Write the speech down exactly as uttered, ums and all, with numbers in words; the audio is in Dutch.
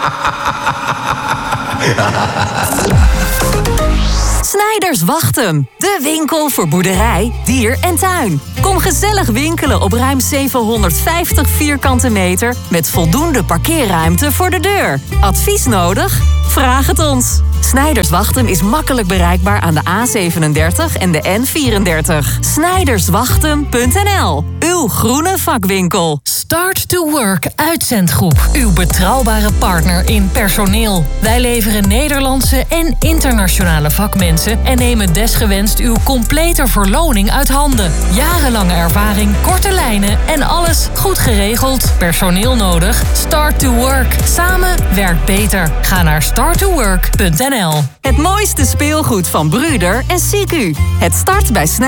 Snijders wacht hem. De winkel voor boerderij, dier en tuin. Kom gezellig winkelen op ruim zevenhonderdvijftig vierkante meter... met voldoende parkeerruimte voor de deur. Advies nodig? Vraag het ons. Snijders Wachten is makkelijk bereikbaar aan de A zevenendertig en de N vierendertig. snijderswachten punt n l. Uw groene vakwinkel. Start to Work uitzendgroep. Uw betrouwbare partner in personeel. Wij leveren Nederlandse en internationale vakmensen... en nemen desgewenst uw complete verloning uit handen. Jarenlange ervaring, korte lijnen en alles goed geregeld. Personeel nodig? Start to Work. Samen werkt beter. Ga naar start to work punt n l. Het mooiste speelgoed van Brüder en Siku. Het start bij Snijders.